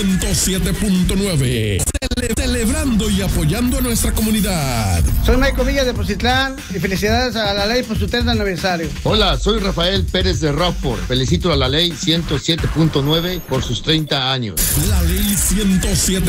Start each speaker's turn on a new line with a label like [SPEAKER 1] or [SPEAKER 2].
[SPEAKER 1] 107.9. Celebrando y apoyando a nuestra comunidad.
[SPEAKER 2] Soy Michael Villa de Poncitlán y felicidades a la ley por su 30 aniversario.
[SPEAKER 3] Hola, soy Rafael Pérez de Rockford. Felicito a la ley 107.9 por sus 30 años.
[SPEAKER 1] La ley 107.9.